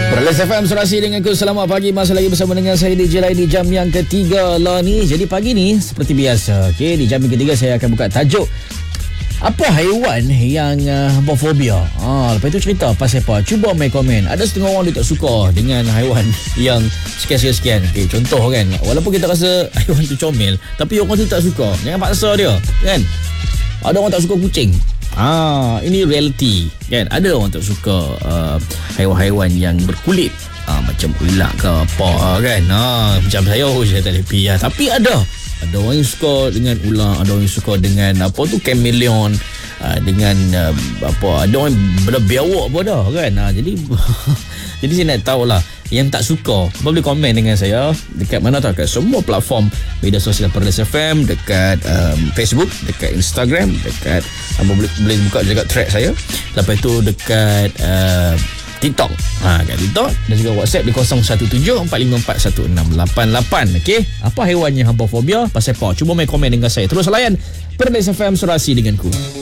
Perlis FM Surasi dengan ku. Selamat pagi, masih lagi bersama dengan saya DJ Lai di jam yang ketiga lah ni. Jadi pagi ni seperti biasa, okey, di jam yang ketiga saya akan buka tajuk apa haiwan yang fobia. Lepas tu cerita pasal apa. Cuba main komen. Ada setengah orang dia tak suka dengan haiwan yang sekian-sekian. Okay, contoh kan, walaupun kita rasa haiwan tu comel, tapi orang tu tak suka. Jangan paksa dia, kan. Ada orang tak suka kucing. Ini reality, kan. Ada orang tak suka haiwan-haiwan yang berkulit, macam ular ke apa, kan. Macam saya tak lepi. Tapi ada orang yang suka dengan ular, ada orang yang suka dengan apa tu, chameleon, dengan ada orang berbiawak pun ada, kan. Jadi jadi saya nak tahulah yang tak suka. Boleh komen dengan saya dekat mana tahu, kat semua platform media sosial Perlis FM, dekat Facebook, dekat Instagram, dekat boleh buka juga track saya. Lepas tu dekat TikTok, kat TikTok, dan juga WhatsApp di 0174541688. Okey, apa haiwan yang hampa fobia, pasal apa? Cuba main komen dengan saya. Terus layan Perlis FM Surasi denganku.